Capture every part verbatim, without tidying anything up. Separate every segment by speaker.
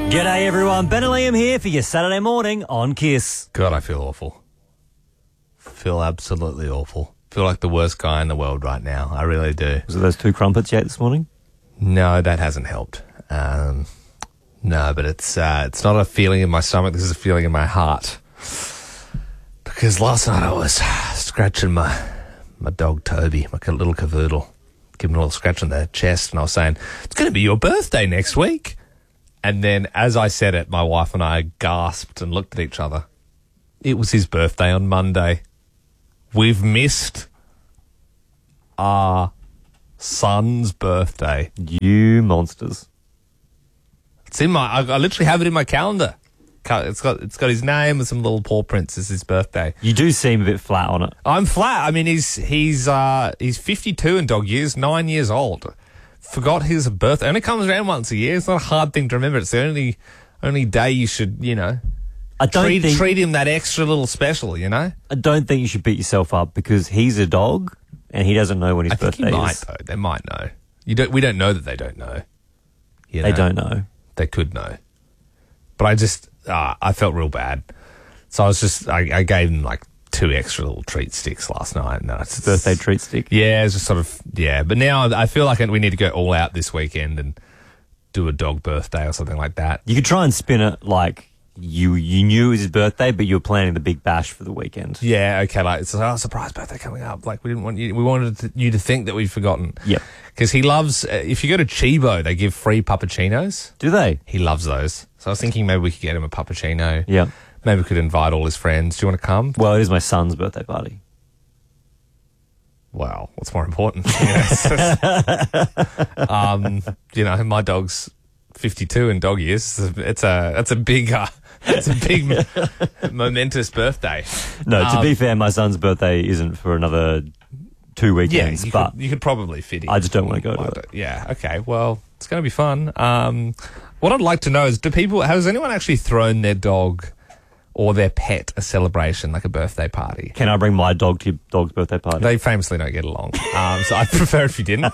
Speaker 1: G'day everyone, Ben and Liam here for your Saturday morning on Kiss.
Speaker 2: God, I feel awful. Feel absolutely awful. Feel like the worst guy in the world right now. I really do.
Speaker 1: Was it those two crumpets you ate this morning?
Speaker 2: No, that hasn't helped. Um, no, but it's uh, it's not a feeling in my stomach. This is a feeling in my heart. Because last night I was scratching my my dog Toby, my little cavoodle, giving him a little scratch on the chest, and I was saying, it's going to be your birthday next week. And then as I said it, my wife and I gasped and looked at each other. It was his birthday on Monday. We've missed our son's birthday.
Speaker 1: You monsters.
Speaker 2: It's in my, I, I literally have it in my calendar. It's got, it's got his name and some little paw prints. It's his birthday.
Speaker 1: You do seem a bit flat on it.
Speaker 2: I'm flat. I mean, he's, he's, uh, he's fifty-two in dog years, nine years old. Forgot his birthday. It only comes around once a year. It's not a hard thing to remember. It's the only, only day you should, you know,
Speaker 1: I don't
Speaker 2: treat,
Speaker 1: think,
Speaker 2: treat him that extra little special, you know?
Speaker 1: I don't think you should beat yourself up because he's a dog and he doesn't know when his
Speaker 2: I think
Speaker 1: birthday
Speaker 2: he might,
Speaker 1: is.
Speaker 2: though. They might know. You don't. We don't know that they don't know. You
Speaker 1: They
Speaker 2: know?
Speaker 1: don't know.
Speaker 2: They could know. But I just, uh, I felt real bad. So I was just, I, I gave him like two extra little treat sticks last night. And it's
Speaker 1: Birthday treat stick.
Speaker 2: Yeah, it's just sort of, yeah. But now I feel like we need to go all out this weekend and do a dog birthday or something like that.
Speaker 1: You could try and spin it like you you knew it was his birthday, but you were planning the big bash for the weekend.
Speaker 2: Yeah, okay, like it's a oh, surprise birthday coming up. Like we didn't want you, we wanted to, you to think that we'd forgotten.
Speaker 1: Yep.
Speaker 2: Because he loves, uh, if you go to Chibo, they give free puppuccinos.
Speaker 1: Do they?
Speaker 2: He loves those. So I was thinking maybe we could get him a puppuccino.
Speaker 1: Yeah.
Speaker 2: Maybe we could invite all his friends. Do you want to come?
Speaker 1: Well, it is my son's birthday party.
Speaker 2: Well, what's more important? um, you know, my dog's fifty-two in dog years. It's a, it's a big, uh, it's a big momentous birthday.
Speaker 1: No, to
Speaker 2: um,
Speaker 1: be fair, my son's birthday isn't for another two weekends,
Speaker 2: yeah, you
Speaker 1: but
Speaker 2: could, you could probably fit in.
Speaker 1: I just don't want to go to it.
Speaker 2: Yeah, okay. Well, it's going to be fun. Um, what I'd like to know is, do people, has anyone actually thrown their dog or their pet a celebration, like a birthday party?
Speaker 1: Can I bring my dog to your dog's birthday party?
Speaker 2: They famously don't get along. Um, so I'd prefer if you didn't.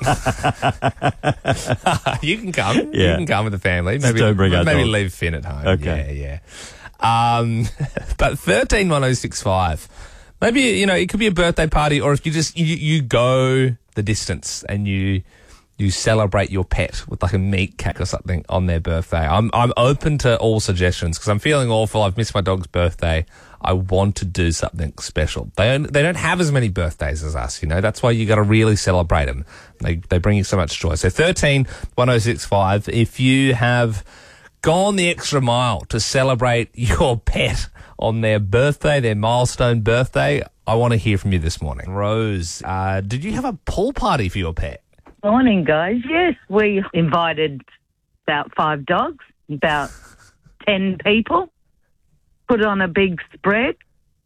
Speaker 2: You can come.
Speaker 1: Yeah.
Speaker 2: You can come with the family. Maybe,
Speaker 1: don't bring our
Speaker 2: maybe
Speaker 1: dog.
Speaker 2: leave Finn at home.
Speaker 1: Okay.
Speaker 2: Yeah, yeah. Um, but thirteen one oh six five. Maybe, you know, it could be a birthday party, or if you just, you, you go the distance and you, you celebrate your pet with like a meat cake or something on their birthday. I'm, I'm open to all suggestions because I'm feeling awful. I've missed my dog's birthday. I want to do something special. They don't, they don't have as many birthdays as us, you know. That's why you got to really celebrate them. They, they bring you so much joy. So thirteen one oh six five, if you have gone the extra mile to celebrate your pet on their birthday, their milestone birthday, I want to hear from you this morning. Rose, uh, did you have a pool party for your pet?
Speaker 3: Morning, guys. Yes, we invited about five dogs, about ten people, put on a big spread.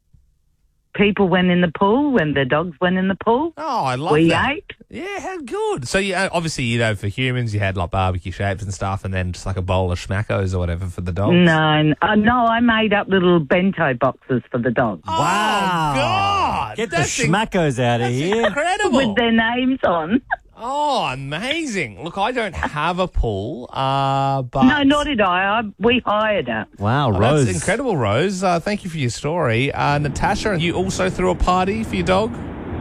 Speaker 3: People went in the pool and the dogs went in the pool.
Speaker 2: Oh, I love
Speaker 3: we
Speaker 2: that.
Speaker 3: ate.
Speaker 2: Yeah, how good. So, you, uh, obviously, you know, for humans, you had like barbecue shapes and stuff, and then just like a bowl of schmackos or whatever for the dogs.
Speaker 3: No, n- uh, no, I made up little bento boxes for the dogs
Speaker 2: Oh,
Speaker 1: Wow.
Speaker 2: God.
Speaker 1: Get the
Speaker 2: That's in-
Speaker 1: schmackos out of
Speaker 2: That's
Speaker 1: here.
Speaker 2: incredible.
Speaker 3: with their names on.
Speaker 2: Oh, amazing. Look, I don't have a pool, uh, but...
Speaker 3: No, nor did I. I we hired it.
Speaker 1: Wow,
Speaker 2: Oh,
Speaker 1: Rose.
Speaker 2: that's incredible, Rose. Uh, thank you for your story. Uh, Natasha, you also threw a party for your dog?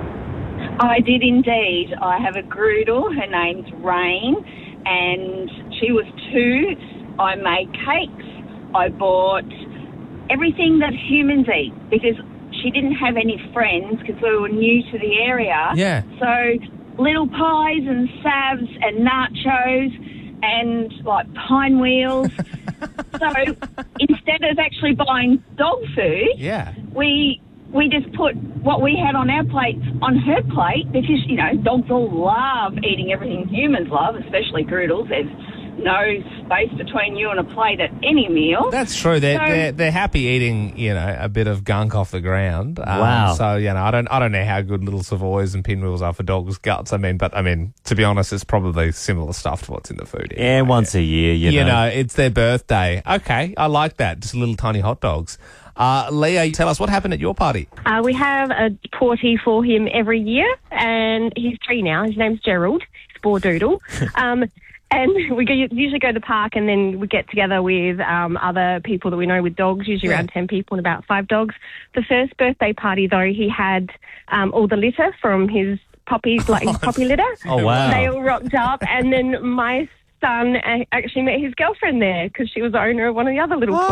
Speaker 4: I did indeed. I have a Groodle. Her name's Rain, and she was two. I made cakes. I bought everything that humans eat because she didn't have any friends because we were new to the area.
Speaker 2: Yeah.
Speaker 4: So little pies and salves and nachos and like pine wheels. So instead of actually buying dog food,
Speaker 2: Yeah.
Speaker 4: we we just put what we had on our plate on her plate because, you know, dogs all love eating everything humans love, especially Groodles. There's no space between you and a plate at any meal.
Speaker 2: That's true. They're,
Speaker 4: So-
Speaker 2: they're they're happy eating, you know, a bit of gunk off the ground. Um,
Speaker 1: Wow.
Speaker 2: So you know, I don't I don't know how good little Savoys and pinwheels are for dogs' guts. I mean, but I mean, to be honest, it's probably similar stuff to what's in the food.
Speaker 1: Yeah,
Speaker 2: anyway.
Speaker 1: once a year, you,
Speaker 2: You
Speaker 1: know.
Speaker 2: know, it's their birthday. Okay, I like that. Just little tiny hot dogs. Uh, Leah, tell us what happened at your party.
Speaker 5: Uh, we have a party for him every year, and he's three now. His name's Gerald. He's Bordoodle. um, And we go, usually go to the park, and then we get together with um, other people that we know with dogs, usually
Speaker 2: Yeah.
Speaker 5: around ten people and about five dogs. The first birthday party, though, he had um, all the litter from his puppies, like his puppy litter.
Speaker 1: Oh, wow.
Speaker 5: They all rocked up, and then my son uh, actually met his girlfriend there because she was the owner of one of the other little puppies.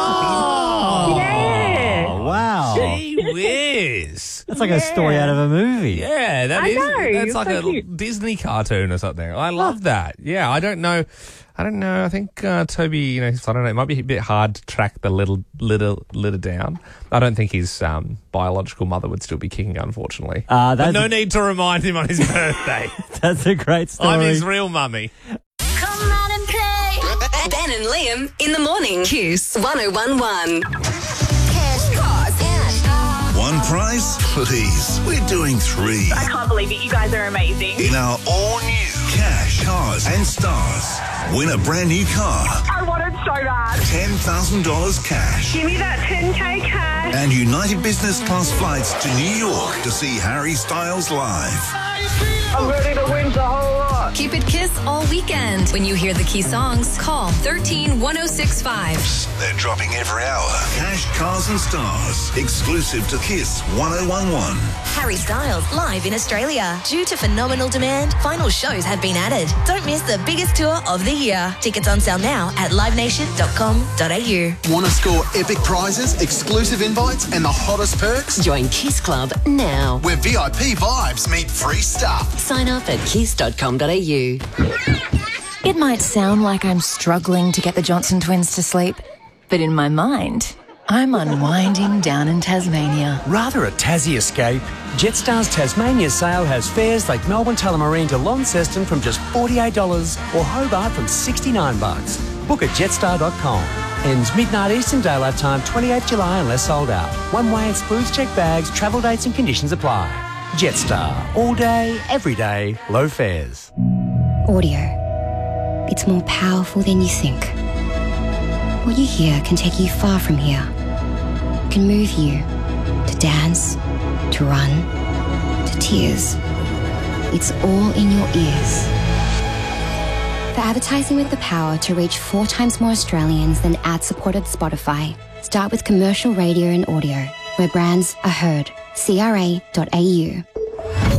Speaker 2: Oh,
Speaker 5: Yeah.
Speaker 1: Oh, wow.
Speaker 2: Gee whiz.
Speaker 1: That's like a story out of a movie.
Speaker 2: Yeah, that
Speaker 5: I
Speaker 2: is.
Speaker 5: know,
Speaker 2: That's
Speaker 5: it's
Speaker 2: like
Speaker 5: so
Speaker 2: a
Speaker 5: cute.
Speaker 2: Disney cartoon or something. I love that. Yeah, I don't know. I don't know. I think uh, Toby, you know, I don't know. It might be a bit hard to track the little little litter down. I don't think his um, biological mother would still be kicking, unfortunately.
Speaker 1: Uh,
Speaker 2: but
Speaker 1: that's,
Speaker 2: no need to remind him on his birthday.
Speaker 1: that's a great story.
Speaker 2: I'm his real mummy.
Speaker 6: Come on and play. Ben and Liam in the morning. Kiss one oh one one. Cash, cars, and
Speaker 7: One prize? Please. We're doing three.
Speaker 8: I can't believe it. You guys are amazing.
Speaker 7: In our all-new Cash, Cars and Stars. Win a brand new car.
Speaker 8: I want it so bad.
Speaker 7: ten thousand dollars cash.
Speaker 8: Give me that ten K cash.
Speaker 7: And United Business Class flights to New York to see Harry Styles live.
Speaker 8: I'm ready to win the whole lot.
Speaker 6: keep it Kiss all weekend. When you hear the key songs, call thirteen one oh six five.
Speaker 7: They're dropping every hour. Cash, Cars and Stars. Exclusive to Kiss one oh one one.
Speaker 9: Harry Styles live in Australia. Due to phenomenal demand, final shows have been added. Don't miss the biggest tour of the year. Tickets on sale now at live nation dot com dot a u.
Speaker 10: Want to score epic prizes, exclusive invites, and the hottest perks?
Speaker 9: Join Kiss Club now.
Speaker 10: Where V I P vibes meet free stuff.
Speaker 9: Sign up at kiss dot com dot a u.
Speaker 11: It might sound like I'm struggling to get the Johnson twins to sleep, but in my mind, I'm unwinding down in Tasmania.
Speaker 12: Rather a Tassie escape? Jetstar's Tasmania sale has fares like Melbourne Tullamarine to Launceston from just forty-eight dollars or Hobart from sixty-nine bucks. Book at jetstar dot com. Ends midnight Eastern Daylight Time, twenty-eighth July unless sold out. One way excludes checked bags, travel dates and conditions apply. Jetstar. All day, every day, low fares.
Speaker 13: Audio. It's more powerful than you think. What you hear can take you far from here. Can move you to dance, to run, to tears. It's all in your ears. For advertising with the power to reach four times more Australians than ad-supported Spotify, start with commercial radio and audio, where brands are heard. C R A dot A U.